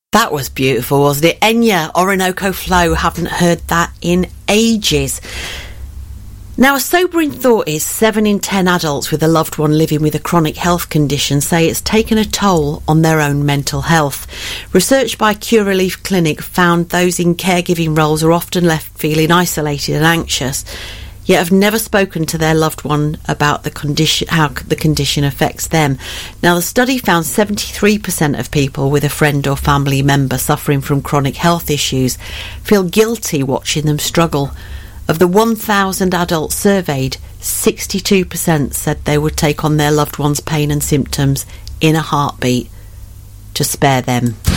That was beautiful, wasn't it? Enya, Orinoco Flow, haven't heard that in ages. Now, a sobering thought is 7 in 10 adults with a loved one living with a chronic health condition say it's taken a toll on their own mental health. Research by Cure Relief Clinic found those in caregiving roles are often left feeling isolated and anxious, yet have never spoken to their loved one about the condition, how the condition affects them. Now, the study found 73% of people with a friend or family member suffering from chronic health issues feel guilty watching them struggle. Of the 1,000 adults surveyed, 62% said they would take on their loved one's pain and symptoms in a heartbeat to spare them.